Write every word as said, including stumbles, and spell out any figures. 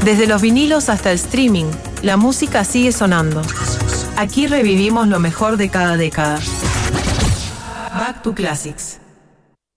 Desde los vinilos hasta el streaming, la música sigue sonando. Aquí revivimos lo mejor de cada década. Back to Classics.